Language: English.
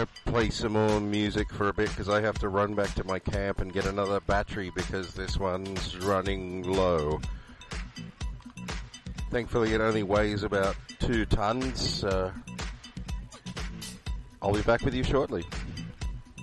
to play some more music for a bit because I have to run back to my camp and get another battery because this one's running low. Thankfully, it only weighs about 2 tons. I'll be back with you shortly.